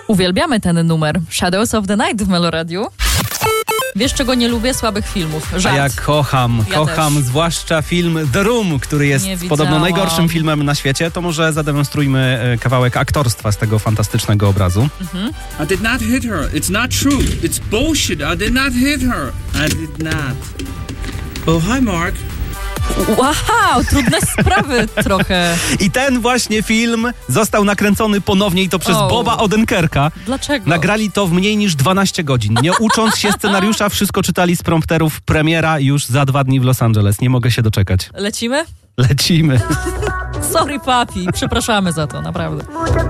Uwielbiamy ten numer. Shadows of the Night w Meloradiu. Wiesz, czego nie lubię? Słabych filmów. Żart. A ja kocham też. zwłaszcza film The Room, który jest Nie podobno widziałam. najgorszym filmem na świecie. To może zademonstrujmy kawałek aktorstwa z tego fantastycznego obrazu. I did not hit her. It's not true. It's bullshit. I did not hit her. I did not. Oh, hi, Mark. Wow, trudne sprawy trochę. I ten właśnie film został nakręcony ponownie i to przez Boba Odenkirka. Dlaczego? Nagrali to w mniej niż 12 godzin. Nie ucząc się scenariusza, wszystko czytali z prompterów. Premiera już za 2 dni w Los Angeles. Nie mogę się doczekać. Lecimy? Lecimy. Sorry, papi. Przepraszamy za to, naprawdę.